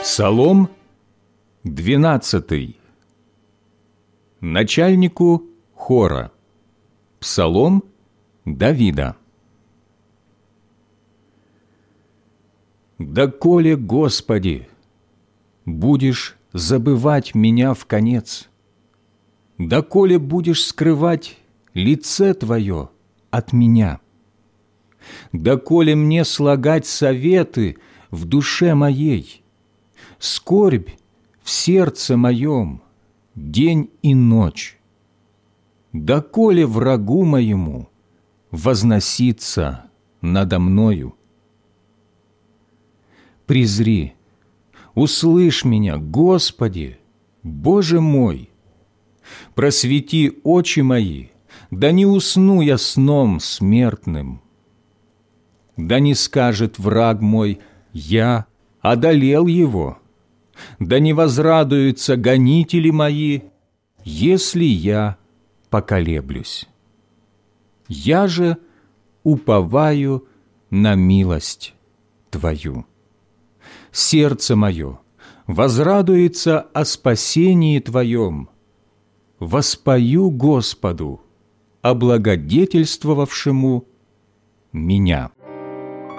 Псалом 12. Начальнику хора. Псалом Давида. «Доколе, Господи, будешь забывать меня вконец? Доколе будешь скрывать лице Твое от меня? Доколе мне слагать советы в душе моей, скорбь в сердце моем день и ночь? Доколе врагу моему возноситься надо мною? Презри, услышь меня, Господи, Боже мой! Просвети очи мои, да не усну я сном смертным. Да не скажет враг мой: я одолел его. Да не возрадуются гонители мои, если я поколеблюсь. Я же уповаю на милость Твою. Сердце мое возрадуется о спасении Твоем. Воспою Господу, облагодетельствовавшему меня».